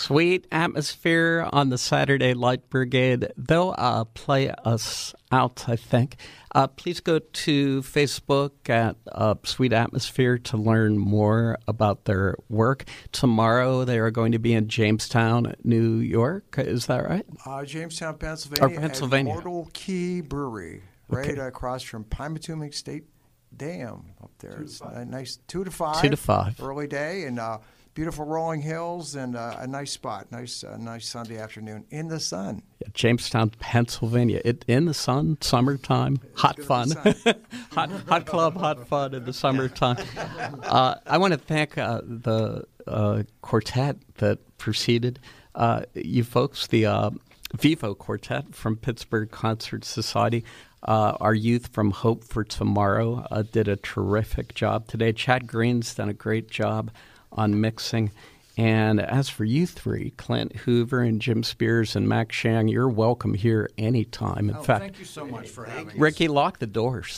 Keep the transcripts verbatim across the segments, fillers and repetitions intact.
Sweet atmosphere on the Saturday Light Brigade. They'll uh, play us out, I think. Uh, please go to Facebook at uh, Sweet Atmosphere to learn more about their work. Tomorrow they are going to be in Jamestown, New York. Is that right? Uh, Jamestown, Pennsylvania. Or Pennsylvania. At Mortal Key Brewery, right Okay. across from Pymatuming State Dam up there. It's a nice two to five. Two to five. Early day and uh, beautiful rolling hills and uh, a nice spot. Nice, uh, nice Sunday afternoon in the sun. Yeah, Jamestown, Pennsylvania. It in the sun, summertime, hot fun, hot hot club, hot fun in the summertime. Uh, I want to thank uh, the uh, quartet that preceded uh, you folks, the uh, Vivo Quartet from Pittsburgh Concert Society. Uh, our youth from Hope for Tomorrow uh, did a terrific job today. Chad Green's done a great job on mixing. And as for you three, Clint Hoover and Jim Spears and Max Shang, you're welcome here anytime. In oh, fact, thank you so much for having us. Ricky, lock the doors.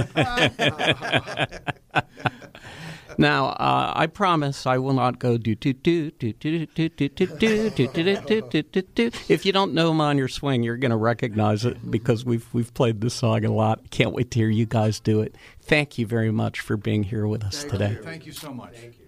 Now, uh, I promise I will not go do do do do do do do do do do do do do do do. If you don't know them on your swing, you're going to recognize it because we've we've played this song a lot. Can't wait to hear you guys do it. Thank you very much for being here with us Thank today. you. Thank you so much. Thank you.